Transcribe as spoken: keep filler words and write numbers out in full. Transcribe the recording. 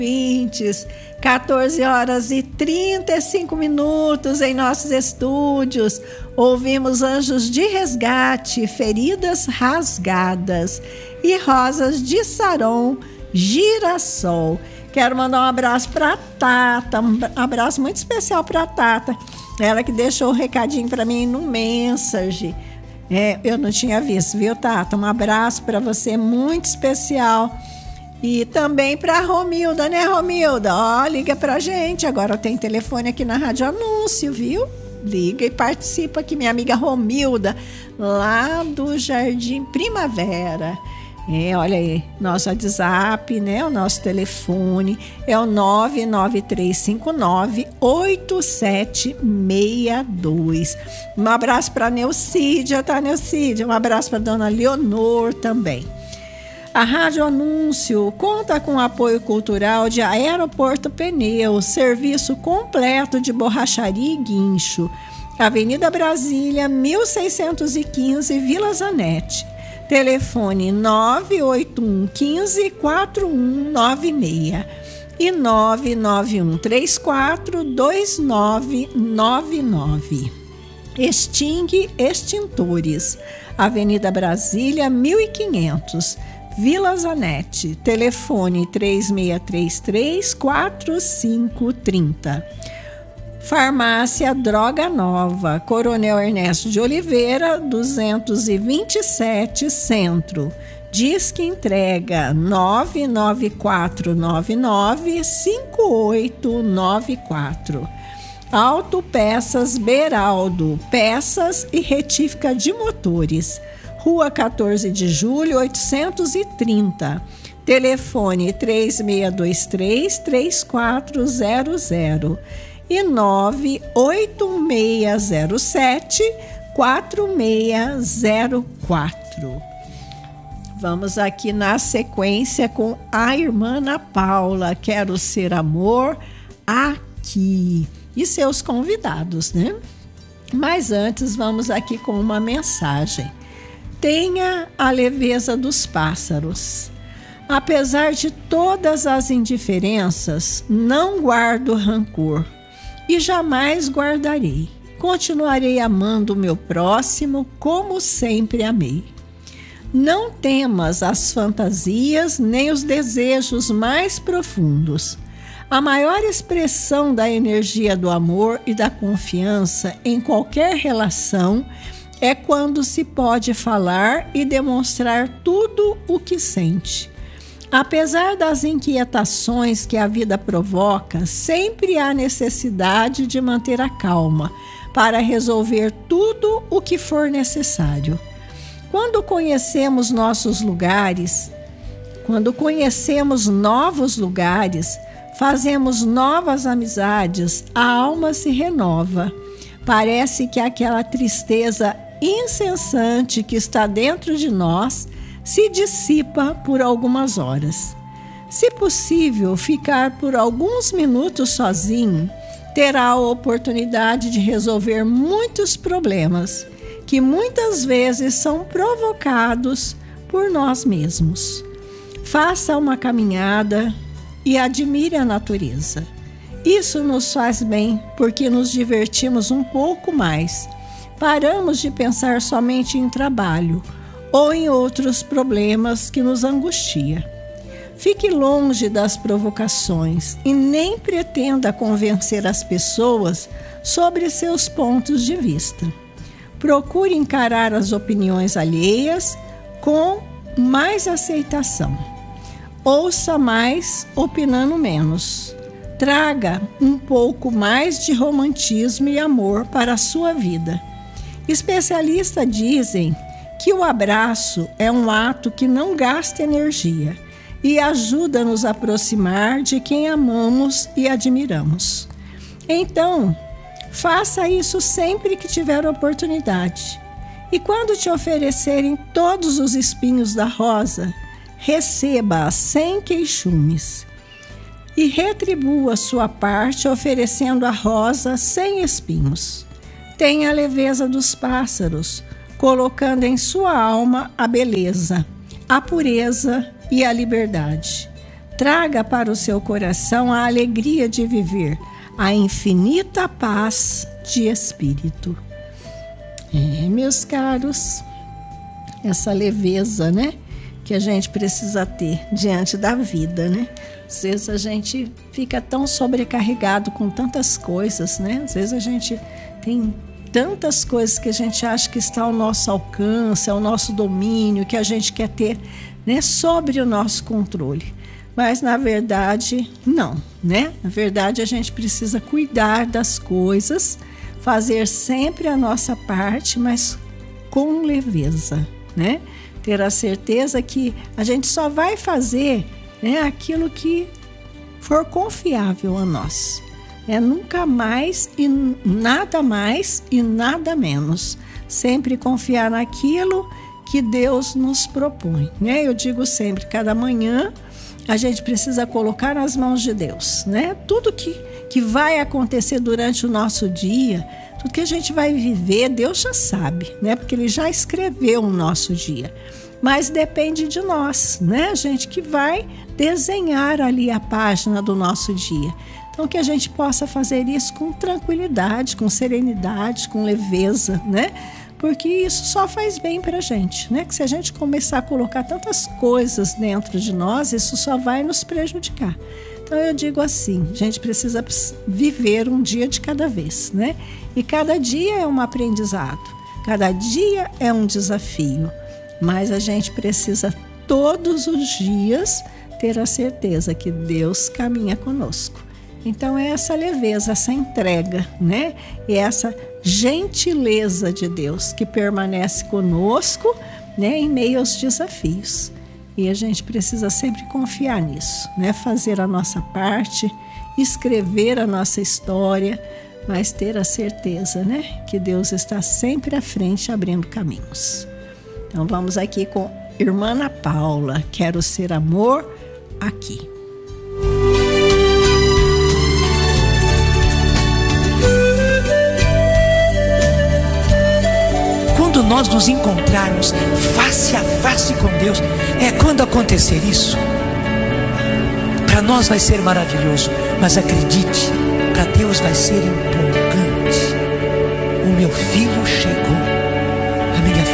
ouvintes, quatorze horas e trinta e cinco minutos em nossos estúdios. Ouvimos Anjos de Resgate, Feridas Rasgadas e Rosas de Saron, Girassol. Quero mandar um abraço para Tata, um abraço muito especial para Tata. Ela que deixou o um recadinho para mim no Message. É, eu não tinha visto, viu, Tata? Um abraço para você muito especial. E também para a Romilda, né, Romilda? Ó, liga pra gente. Agora tem telefone aqui na Rádio Anúncio, viu? Liga e participa aqui, minha amiga Romilda, lá do Jardim Primavera. É, olha aí, nosso WhatsApp, né? O nosso telefone é o nove nove três cinco nove oito sete seis dois. Um abraço para Neucídia, tá, Neucídia? Um abraço para dona Leonor também. A Rádio Anúncio conta com apoio cultural de Aeroporto Pneus, serviço completo de borracharia e guincho. Avenida Brasília, mil seiscentos e quinze, Vila Zanetti. Telefone nove oito um um cinco quatro um nove seis e nove nove um três quatro dois nove nove nove. Exting Extintores, Avenida Brasília, mil e quinhentos, Vila Zanetti. Telefone três seis três três quatro cinco três zero. Farmácia Droga Nova, Coronel Ernesto de Oliveira, duzentos e vinte e sete, Centro. Disque entrega nove nove quatro nove nove cinco oito nove quatro. Autopeças Beraldo, peças e retífica de motores. Rua quatorze de julho, oitocentos e trinta. Telefone três seis dois três três quatro zero zero e nove oito seis zero sete quatro seis zero quatro. Vamos aqui na sequência com a irmã Ana Paula, Quero Ser Amor Aqui, e seus convidados, né? Mas antes vamos aqui com uma mensagem. Tenha a leveza dos pássaros. Apesar de todas as indiferenças, não guardo rancor e jamais guardarei. Continuarei amando o meu próximo como sempre amei. Não temas as fantasias nem os desejos mais profundos. A maior expressão da energia do amor e da confiança em qualquer relação é quando se pode falar e demonstrar tudo o que sente. Apesar das inquietações que a vida provoca, sempre há necessidade de manter a calma para resolver tudo o que for necessário. Quando conhecemos nossos lugares, quando conhecemos novos lugares, fazemos novas amizades, a alma se renova. Parece que aquela tristeza incessante que está dentro de nós se dissipa por algumas horas. Se possível, ficar por alguns minutos sozinho, terá a oportunidade de resolver muitos problemas que muitas vezes são provocados por nós mesmos. Faça uma caminhada e admire a natureza. Isso nos faz bem porque nos divertimos um pouco mais. Paramos de pensar somente em trabalho ou em outros problemas que nos angustiam. Fique longe das provocações e nem pretenda convencer as pessoas sobre seus pontos de vista. Procure encarar as opiniões alheias com mais aceitação. Ouça mais, opinando menos. Traga um pouco mais de romantismo e amor para a sua vida. Especialistas dizem que o abraço é um ato que não gasta energia e ajuda a nos aproximar de quem amamos e admiramos. Então, faça isso sempre que tiver oportunidade. E quando te oferecerem todos os espinhos da rosa, receba-a sem queixumes. E retribua sua parte oferecendo a rosa sem espinhos. Tenha a leveza dos pássaros, colocando em sua alma a beleza, a pureza e a liberdade. traga para o seu coração a alegria de viver, a infinita paz de espírito. É, meus caros, essa leveza, né, que a gente precisa ter diante da vida, né? Às vezes a gente fica tão sobrecarregado com tantas coisas, né? Às vezes a gente tem tantas coisas que a gente acha que está ao nosso alcance, ao nosso domínio, que a gente quer ter, né, sobre o nosso controle. Mas, na verdade, não, né? Na verdade, a gente precisa cuidar das coisas, fazer sempre a nossa parte, mas com leveza, né? Ter a certeza que a gente só vai fazer, né, aquilo que for confiável a nós. É nunca mais e nada mais e nada menos. Sempre confiar naquilo que Deus nos propõe, né? Eu digo sempre, cada manhã a gente precisa colocar nas mãos de Deus, né? Tudo que, que vai acontecer durante o nosso dia, tudo que a gente vai viver, Deus já sabe, né? Porque Ele já escreveu o nosso dia. Mas depende de nós, né? A gente que vai desenhar ali a página do nosso dia. Então, que a gente possa fazer isso com tranquilidade, com serenidade, com leveza, né? Porque isso só faz bem para a gente, né? Que se a gente começar a colocar tantas coisas dentro de nós, isso só vai nos prejudicar. Então, eu digo assim, a gente precisa viver um dia de cada vez, né? E cada dia é um aprendizado, cada dia é um desafio. Mas a gente precisa todos os dias ter a certeza que Deus caminha conosco. Então é essa leveza, essa entrega, né? E essa gentileza de Deus que permanece conosco, né, em meio aos desafios. E a gente precisa sempre confiar nisso, né? Fazer a nossa parte, escrever a nossa história, mas ter a certeza, né, que Deus está sempre à frente abrindo caminhos. Então vamos aqui com Irmã Ana Paula, Quero Ser Amor Aqui. Quando nós nos encontrarmos face a face com Deus, é quando acontecer isso. Para nós vai ser maravilhoso, mas acredite, para Deus vai ser empolgante. O meu filho chegou, a minha